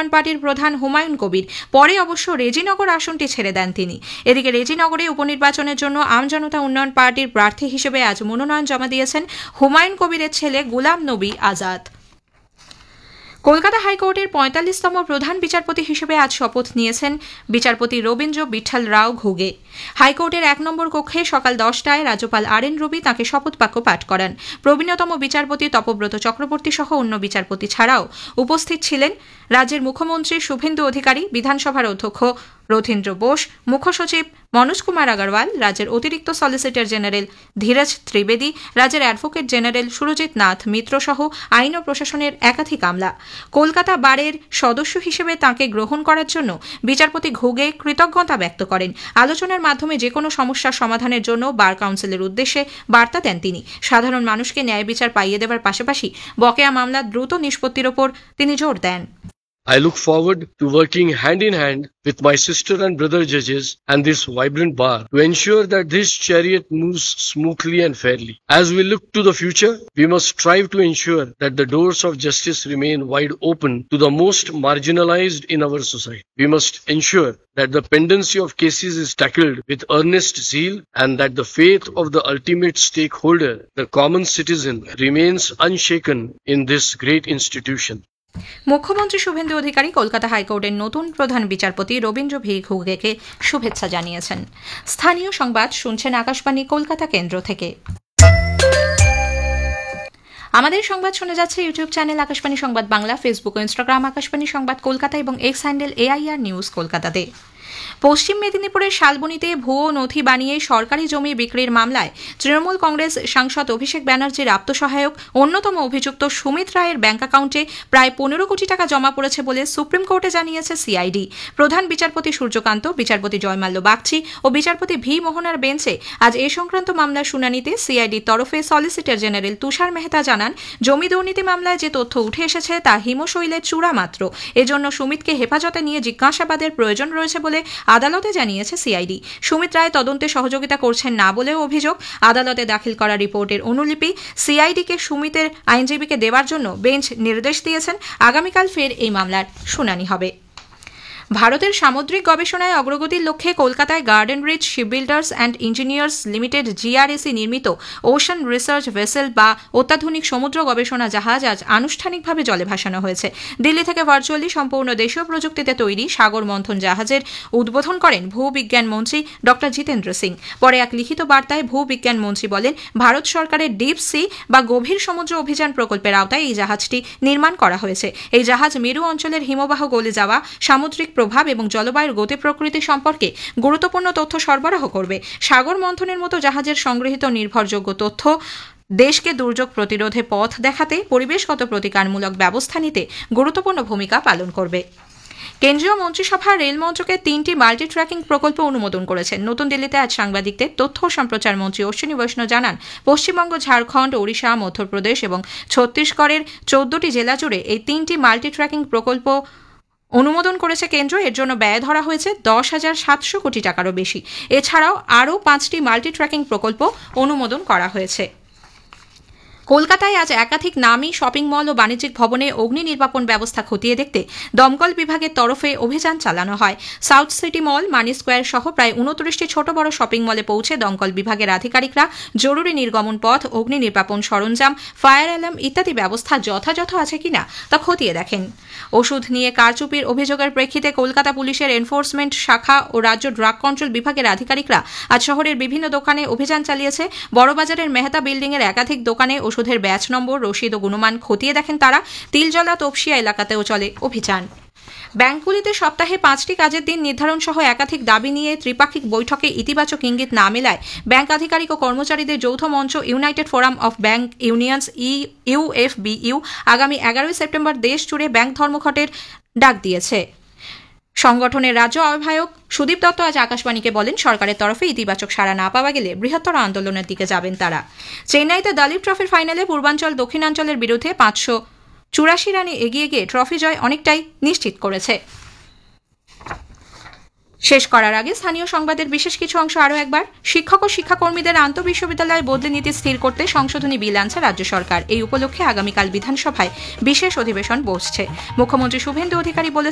উন্নয়ন পার্টির প্রধান হুমায়ুন কবির। পরে অবশ্য রেজিনগর আসনটি ছেড়ে দেন তিনি। এদিকে রেজিনগরে উপনির্বাচনের জন্য আমজনতা উন্নয়ন পার্টির প্রার্থী হিসেবে আজ মনোনয়ন জমা দিয়েছেন হুমায়ুন কবিরের ছেলে গুলাম নবী আজাদ। কলকাতা হাইকোর্টের ৪৫তম প্রধান বিচারপতি হিসেবে আজ শপথ নিয়েছেন বিচারপতি রবীন্দ্র বিঠল রাও ঘুগে। হাইকোর্টের ১ নম্বর কক্ষে সকাল ১০টায় রাজ্যপাল RN রবি তাঁকে শপথ বাক্য পাঠ করান। প্রবীণতম বিচারপতি তপব্রত চক্রবর্তী সহ অন্য বিচারপতি ছাড়াও উপস্থিত ছিলেন রাজ্যের মুখ্যমন্ত্রী শুভেন্দু অধিকারী, বিধানসভার অধ্যক্ষ রথীন্দ্র বোস, মুখ্য সচিব মনোজ কুমার আগরওয়াল, রাজ্যের অতিরিক্ত সলিসিটর জেনারেল ধীরজ ত্রিবেদী, রাজ্যের অ্যাডভোকেট জেনারেল সুরজিৎ নাথ মিত্র সহ আইন ও প্রশাসনের একাধিক আমলা। কলকাতা বারের সদস্য হিসেবে তাঁকে গ্রহণ করার জন্য বিচারপতি ঘুগে কৃতজ্ঞতা ব্যক্ত করেন। আলোচনার মাধ্যমে যে কোনো সমস্যার সমাধানের জন্য বার কাউন্সিলের উদ্দেশ্যে বার্তা দেন তিনি। সাধারণ মানুষকে ন্যায় বিচার পাইয়ে দেওয়ার পাশাপাশি বকেয়া মামলার দ্রুত নিষ্পত্তির ওপর তিনি জোর দেন। I look forward to working hand in hand with my sister and brother judges and this vibrant bar to ensure that this chariot moves smoothly and fairly. As we look to the future, we must strive to ensure that the doors of justice remain wide open to the most marginalized in our society. We must ensure that the pendency of cases is tackled with earnest zeal and that the faith of the ultimate stakeholder, the common citizen, remains unshaken in this great institution. মুখ্যমন্ত্রী শুভেন্দু অধিকারী কলকাতা হাইকোর্টের নতুন প্রধান বিচারপতি Rabindra V ঘুগেকে শুভেচ্ছা জানিয়েছেন। স্থানীয় সংবাদ শুনছেন আকাশবাণী কলকাতা কেন্দ্র থেকে। আমাদের সংবাদ শোনা যাচ্ছে ইউটিউব চ্যানেল আকাশবাণী সংবাদ বাংলা, ফেসবুক ও ইনস্টাগ্রাম আকাশবাণী সংবাদ কলকাতা এবং এক্স হ্যান্ডেল AIR নিউজ কলকাতাতে। পশ্চিম মেদিনীপুরের শালবনীতে ভুয়ো নথি বানিয়ে সরকারি জমি বিক্রির মামলায় তৃণমূল কংগ্রেস সাংসদ অভিষেক ব্যানার্জির আত্মসহায়ক অন্যতম অভিযুক্ত সুমিত রায়ের ব্যাংক অ্যাকাউন্টে প্রায় ১৫ কোটি টাকা জমা পড়েছে বলে সুপ্রিম কোর্টে জানিয়েছে CID। প্রধান বিচারপতি সূর্যকান্ত, বিচারপতি জয়মাল্য বাগচি ও বিচারপতি ভি মোহনার বেঞ্চে আজ এ সংক্রান্ত মামলার শুনানিতে CIDর তরফে সলিসিটর জেনারেল তুষার মেহতা জানান, জমি দুর্নীতি মামলায় যে তথ্য উঠে এসেছে তা হিমশৈলের চূড়া মাত্র। এজন্য সুমিতকে হেফাজতে নিয়ে জিজ্ঞাসাবাদের প্রয়োজন রয়েছে বলে আদালতে জানিয়েছে CID। সুমিত রায় তদন্তে সহযোগিতা করছেন না বলেও অভিযোগ। আদালতে দাখিল করা রিপোর্টের অনুলিপি CIDকে সুমিতের আইনজীবীকে দেওয়ার জন্য বেঞ্চ নির্দেশ দিয়েছেন। আগামীকাল ফের এই মামলার শুনানি হবে। ভারতের সামুদ্রিক গবেষণায় অগ্রগতির লক্ষ্যে কলকাতায় garden rich shipbuilders and engineers limited GRAC নির্মিত ওশান রিসার্চ ভেসেল বা অত্যাধুনিক সমুদ্র গবেষণা জাহাজ আজ আনুষ্ঠানিকভাবে জলে ভাসানো হয়েছে। দিল্লি থেকে ভার্চুয়ালি সম্পূর্ণ দেশীয় প্রযুক্তিতে তৈরি সাগর মন্থন জাহাজের উদ্বোধন করেন ভূবিজ্ঞান মন্ত্রী ডক্টর জিতেন্দ্র সিং। পরে এক লিখিত বার্তায় ভূবিজ্ঞান মন্ত্রী বলেন, ভারত সরকারের ডিপ সি বা গভীর সমুদ্র অভিযান প্রকল্পের আওতায় এই জাহাজটি নির্মাণ করা হয়েছে। এই জাহাজ মেরু অঞ্চলের হিমবাহ গলে যাওয়া, সামুদ্রিক প্রভাব এবং জলবায়ুর গতি প্রকৃতি সম্পর্কে গুরুত্বপূর্ণ তথ্য সরবরাহ করবে। সাগর মন্থনের মতো জাহাজের সংগৃহীত নির্ভরযোগ্য তথ্য দেশকে দুর্যোগ প্রতিরোধে পথ দেখাতে, পরিবেশগত প্রতিকারমূলক ব্যবস্থা নিতে গুরুত্বপূর্ণ ভূমিকা পালন করবে। কেন্দ্রীয় মন্ত্রিসভা রেল মন্ত্রকের 3টি মাল্টি ট্র্যাকিং প্রকল্প অনুমোদন করেছেন। নতুন দিল্লিতে আজ সাংবাদিকদের তথ্য ও সম্প্রচার মন্ত্রী অশ্বিনী বৈষ্ণব জানান, পশ্চিমবঙ্গ, ঝাড়খণ্ড, ওড়িশা, মধ্যপ্রদেশ এবং ছত্তিশগড়ের 14টি জেলা জুড়ে এই 3টি মাল্টি ট্র্যাকিং প্রকল্প অনুমোদন করেছে কেন্দ্র। এর জন্য ব্যয় ধরা হয়েছে 10,700 কোটি টাকারও বেশি। এছাড়াও আরও 5টি মাল্টি ট্র্যাকিং প্রকল্প অনুমোদন করা হয়েছে। কলকাতায় আজ একাধিক নামী শপিং মল ও বাণিজ্যিক ভবনে অগ্নি নির্বাপন ব্যবস্থা খতিয়ে দেখতে দমকল বিভাগের তরফে অভিযান চালানো হয়। সাউথ সিটি মল, মানি স্কোয়ার সহ প্রায় 29টি ছোট বড় শপিং মলে পৌঁছে দমকল বিভাগের আধিকারিকরা জরুরি নির্গমন পথ, অগ্নি নির্বাপন সরঞ্জাম, ফায়ার অ্যালার্ম ইত্যাদি ব্যবস্থা যথাযথ আছে কিনা তা খতিয়ে দেখেন। ওষুধ নিয়ে কারচুপির অভিযোগের প্রেক্ষিতে কলকাতা পুলিশের এনফোর্সমেন্ট শাখা ও রাজ্য ড্রাগ কন্ট্রোল বিভাগের আধিকারিকরা আজ শহরের বিভিন্ন দোকানে অভিযান চালিয়েছে। বড়বাজারের মেহতা বিল্ডিংয়ের একাধিক দোকানে ওষুধের ব্যাচ নম্বর, রসিদ ও গুণমান খতিয়ে দেখেন তারা। তিলজলা তপসিয়া এলাকাতেও চলে অভিযান। ব্যাংকগুলিতে সপ্তাহে 5টি কাজের দিন নির্ধারণ সহ একাধিক দাবি নিয়ে ত্রিপাক্ষিক বৈঠকে ইতিবাচক ইঙ্গিত না মেলায় ব্যাংক আধিকারিক ও কর্মচারীদের যৌথ মঞ্চ United forum of bank unions UFBU আগামী 11 সেপ্টেম্বর দেশ জুড়ে ব্যাংক ধর্মঘটের ডাক দিয়েছে। সংগঠনের রাজ্য আহ্বায়ক সুদীপ দত্ত আজ আকাশবাণীকে বলেন, সরকারের তরফে ইতিবাচক সাড়া না পাওয়া গেলে বৃহত্তর আন্দোলনের দিকে যাবেন তারা। চেন্নাইতে দলীপ ট্রফির ফাইনালে পূর্বাঞ্চল দক্ষিণাঞ্চলের বিরুদ্ধে 584 রানে এগিয়ে গিয়ে ট্রফি জয় অনেকটাই নিশ্চিত করেছে। শেষ করার আগে স্থানীয় সংবাদের বিশেষ কিছু অংশ আরও একবার। শিক্ষক ও শিক্ষাকর্মীদের আন্তঃবিশ্ববিদ্যালয়ে বদলি নীতি স্থির করতে সংশোধনী বিল আনছে রাজ্য সরকার। এই উপলক্ষে আগামীকাল বিধানসভায় বিশেষ অধিবেশন বসছে। মুখ্যমন্ত্রী শুভেন্দু অধিকারী বলেছেন,